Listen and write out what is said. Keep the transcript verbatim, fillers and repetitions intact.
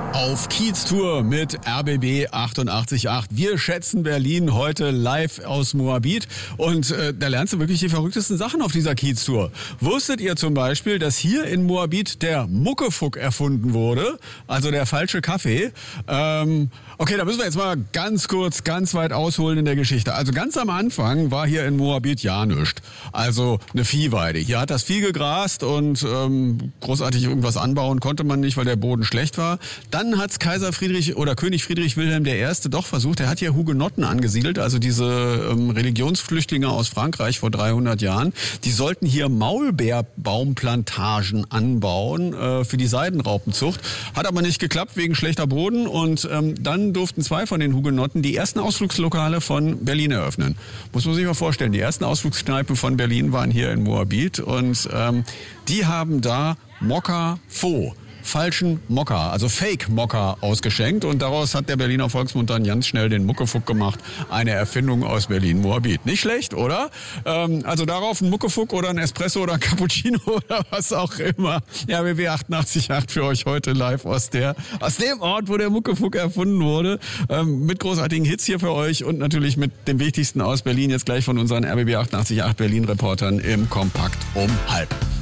Auf Kiez-Tour mit R B B achtundachtzig Komma acht. Wir schätzen Berlin heute live aus Moabit und äh, da lernst du wirklich die verrücktesten Sachen auf dieser Kiez-Tour. Wusstet ihr zum Beispiel, dass hier in Moabit der Muckefuck erfunden wurde? Also der falsche Kaffee. Ähm, okay, da müssen wir jetzt mal ganz kurz, ganz weit ausholen in der Geschichte. Also ganz am Anfang war hier in Moabit ja nichts. Also eine Viehweide. Hier hat das Vieh gegrast und ähm, großartig irgendwas anbauen konnte man nicht, weil der Boden schlecht war. Dann hat's Kaiser Friedrich oder König Friedrich Wilhelm der Erste doch versucht. Er hat hier Hugenotten angesiedelt, also diese ähm, Religionsflüchtlinge aus Frankreich vor dreihundert Jahren. Die sollten hier Maulbeerbaumplantagen anbauen äh, für die Seidenraupenzucht. Hat aber nicht geklappt wegen schlechter Boden und ähm, dann durften zwei von den Hugenotten die ersten Ausflugslokale von Berlin eröffnen. Muss man sich mal vorstellen, die ersten Ausflugskneipen von Berlin waren hier in Moabit und ähm, die haben da Mokka Pho, falschen Mokka, also Fake-Mokka ausgeschenkt und daraus hat der Berliner Volksmund dann ganz schnell den Muckefuck gemacht. Eine Erfindung aus Berlin-Moabit. Nicht schlecht, oder? Ähm, also darauf ein Muckefuck oder ein Espresso oder ein Cappuccino oder was auch immer. Ja, R B B achtundachtzig Komma acht für euch heute live aus der, aus dem Ort, wo der Muckefuck erfunden wurde. Ähm, mit großartigen Hits hier für euch und natürlich mit dem Wichtigsten aus Berlin jetzt gleich von unseren R B B achtundachtzig Komma acht Berlin-Reportern im Kompakt um halb.